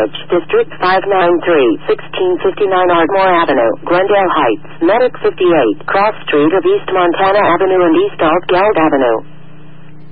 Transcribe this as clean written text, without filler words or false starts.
Village, District 593, 1659 Ardmore Avenue, Glendale Heights, Medic 58, Cross Street of East Montana Avenue and East Altgeld Avenue.